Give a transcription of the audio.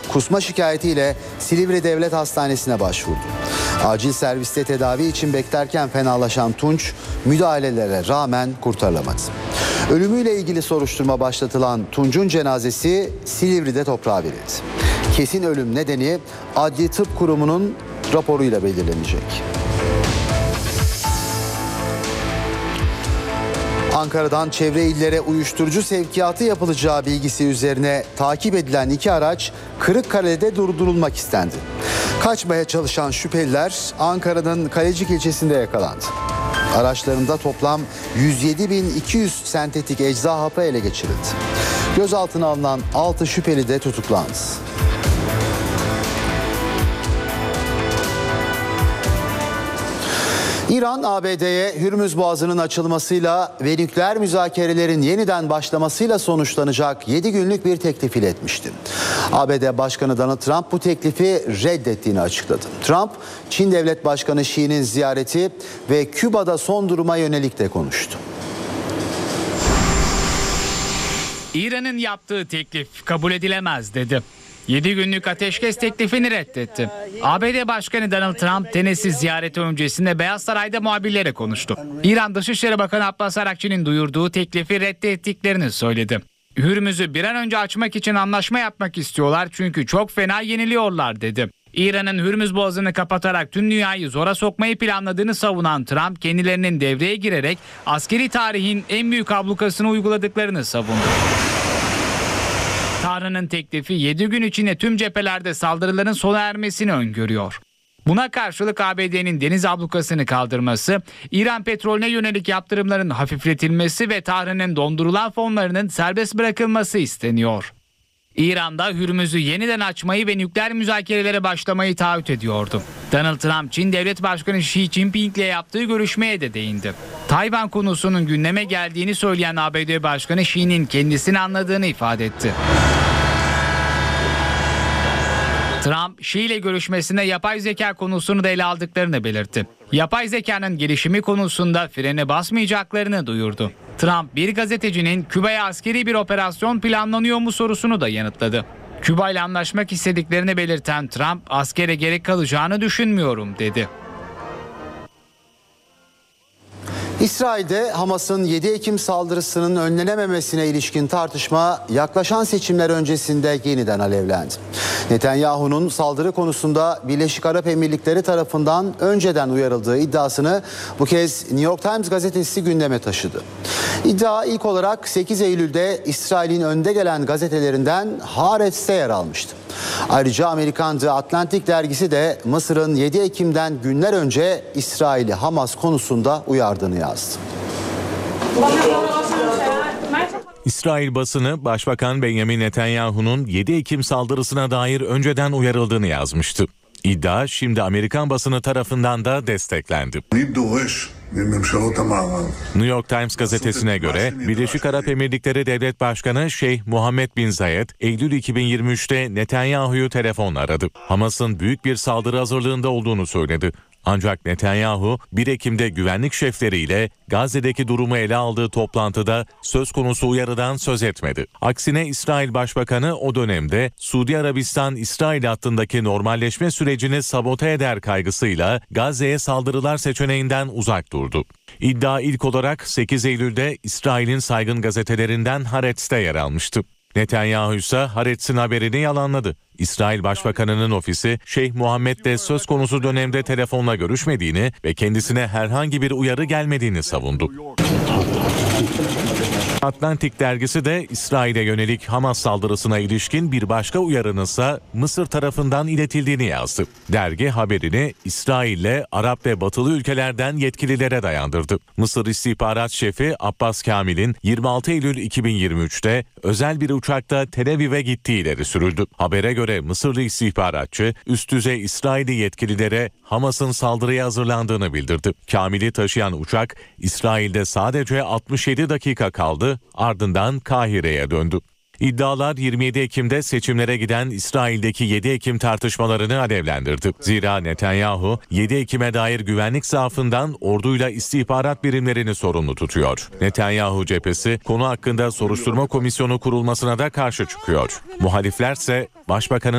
kusma şikayetiyle Silivri Devlet Hastanesi'ne başvurdu. Acil serviste tedavi için beklerken fenalaşan Tunç müdahalelere rağmen kurtarılamadı. Ölümüyle ilgili soruşturma başlatılan Tunç'un cenazesi Silivri'de toprağa verildi. Kesin ölüm nedeni Adli Tıp Kurumu'nun raporuyla belirlenecek. Ankara'dan çevre illere uyuşturucu sevkiyatı yapılacağı bilgisi üzerine takip edilen 2 araç Kırıkkale'de durdurulmak istendi. Kaçmaya çalışan şüpheliler Ankara'nın Kalecik ilçesinde yakalandı. Araçlarında toplam 107.200 sentetik ecza hapı ele geçirildi. Gözaltına alınan 6 şüpheli de tutuklandı. İran, ABD'ye Hürmüz Boğazı'nın açılmasıyla ve nükleer müzakerelerin yeniden başlamasıyla sonuçlanacak 7 günlük bir teklif iletmişti. ABD Başkanı Donald Trump bu teklifi reddettiğini açıkladı. Trump, Çin Devlet Başkanı Xi'nin ziyareti ve Küba'da son duruma yönelik de konuştu. İran'ın yaptığı teklif kabul edilemez dedi. 7 günlük ateşkes teklifini reddetti. ABD Başkanı Donald Trump Tennessee ziyareti öncesinde Beyaz Saray'da muhabirlere konuştu. İran Dışişleri Bakanı Abbas Araghchi'nin duyurduğu teklifi reddettiklerini söyledi. Hürmüz'ü bir an önce açmak için anlaşma yapmak istiyorlar çünkü çok fena yeniliyorlar dedi. İran'ın Hürmüz Boğazı'nı kapatarak tüm dünyayı zora sokmayı planladığını savunan Trump, kendilerinin devreye girerek askeri tarihin en büyük ablukasını uyguladıklarını savundu. Tahran'ın teklifi 7 gün içinde tüm cephelerde saldırıların sona ermesini öngörüyor. Buna karşılık ABD'nin deniz ablukasını kaldırması, İran petrolüne yönelik yaptırımların hafifletilmesi ve Tahran'ın dondurulan fonlarının serbest bırakılması isteniyor. İran'da Hürmüz'ü yeniden açmayı ve nükleer müzakerelere başlamayı taahhüt ediyordu. Donald Trump, Çin Devlet Başkanı Xi Jinping'le yaptığı görüşmeye de değindi. Tayvan konusunun gündeme geldiğini söyleyen ABD Başkanı Xi'nin kendisini anladığını ifade etti. Trump, Xi ile görüşmesinde yapay zeka konusunu da ele aldıklarını belirtti. Yapay zekanın gelişimi konusunda frene basmayacaklarını duyurdu. Trump, bir gazetecinin Küba'ya askeri bir operasyon planlanıyor mu sorusunu da yanıtladı. Küba ile anlaşmak istediklerini belirten Trump, askere gerek kalacağını düşünmüyorum dedi. İsrail'de Hamas'ın 7 Ekim saldırısının önlenememesine ilişkin tartışma yaklaşan seçimler öncesinde yeniden alevlendi. Netanyahu'nun saldırı konusunda Birleşik Arap Emirlikleri tarafından önceden uyarıldığı iddiasını bu kez New York Times gazetesi gündeme taşıdı. İddia ilk olarak 8 Eylül'de İsrail'in önde gelen gazetelerinden Haaretz'te yer almıştı. Ayrıca Amerikan The Atlantic dergisi de Mısır'ın 7 Ekim'den günler önce İsrail'i Hamas konusunda uyardığını yazdı. İsrail basını Başbakan Benjamin Netanyahu'nun 7 Ekim saldırısına dair önceden uyarıldığını yazmıştı. İddia şimdi Amerikan basını tarafından da desteklendi. New York Times gazetesine göre Birleşik Arap Emirlikleri Devlet Başkanı Şeyh Muhammed bin Zayed, Eylül 2023'te Netanyahu'yu telefonla aradı. Hamas'ın büyük bir saldırı hazırlığında olduğunu söyledi. Ancak Netanyahu 1 Ekim'de güvenlik şefleriyle Gazze'deki durumu ele aldığı toplantıda söz konusu uyarıdan söz etmedi. Aksine İsrail Başbakanı o dönemde Suudi Arabistan-İsrail hattındaki normalleşme sürecini sabote eder kaygısıyla Gazze'ye saldırılar seçeneğinden uzak durdu. İddia ilk olarak 8 Eylül'de İsrail'in saygın gazetelerinden Haaretz'te yer almıştı. Netanyahu ise Haaretz'in haberini yalanladı. İsrail Başbakanı'nın ofisi Şeyh Muhammed'le söz konusu dönemde telefonla görüşmediğini ve kendisine herhangi bir uyarı gelmediğini savundu. Atlantic dergisi de İsrail'e yönelik Hamas saldırısına ilişkin bir başka uyarının ise Mısır tarafından iletildiğini yazdı. Dergi haberini İsrail'le Arap ve Batılı ülkelerden yetkililere dayandırdı. Mısır İstihbarat Şefi Abbas Kamil'in 26 Eylül 2023'te özel bir uçakta Tel Aviv'e gittiği ileri sürüldü. Habere göre Mısırlı istihbaratçı üst düzey İsrailli yetkililere Hamas'ın saldırıya hazırlandığını bildirdi. Kamil'i taşıyan uçak İsrail'de sadece 67 dakika kaldı, ardından Kahire'ye döndü. İddialar 27 Ekim'de seçimlere giden İsrail'deki 7 Ekim tartışmalarını alevlendirdi. Zira Netanyahu 7 Ekim'e dair güvenlik zaafından orduyla istihbarat birimlerini sorumlu tutuyor. Netanyahu cephesi konu hakkında soruşturma komisyonu kurulmasına da karşı çıkıyor. Muhaliflerse Başbakanın